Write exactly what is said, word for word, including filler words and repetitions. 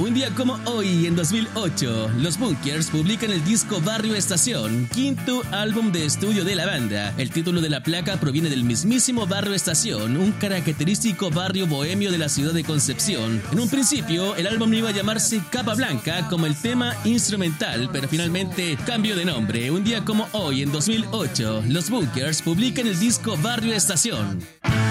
Un día como hoy, en dos mil ocho, los Bunkers publican el disco Barrio Estación, quinto álbum de estudio de la banda. El título de la placa proviene del mismísimo Barrio Estación, un característico barrio bohemio de la ciudad de Concepción. En un principio, el álbum iba a llamarse Capa Blanca como el tema instrumental, pero finalmente cambió de nombre. Un día como hoy, en dos mil ocho, los Bunkers publican el disco Barrio Estación.